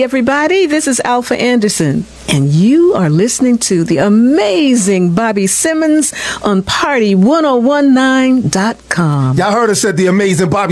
everybody. This is Alpha Anderson, and you are listening to the amazing Bobby Simmons on Party1019.com. Y'all heard us at the amazing Bobby